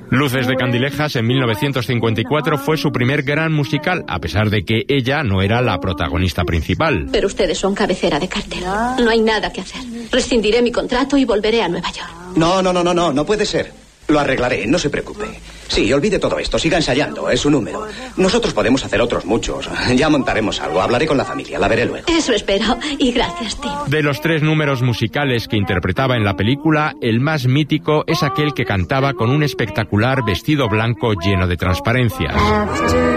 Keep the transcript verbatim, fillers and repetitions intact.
Luces de Candilejas en mil novecientos cincuenta y cuatro fue su primer gran musical, a pesar de que ella no era la protagonista principal. Pero ustedes son cabecera de cartel. No hay nada que hacer. Rescindiré mi contrato y volveré a Nueva York. No, no, no, no, no, no puede ser. Lo arreglaré, no se preocupe. Sí, olvide todo esto, siga ensayando, es su número. Nosotros podemos hacer otros muchos. Ya montaremos algo, hablaré con la familia, la veré luego. Eso espero, y gracias, Tim. De los tres números musicales que interpretaba en la película, el más mítico es aquel que cantaba con un espectacular vestido blanco lleno de transparencias.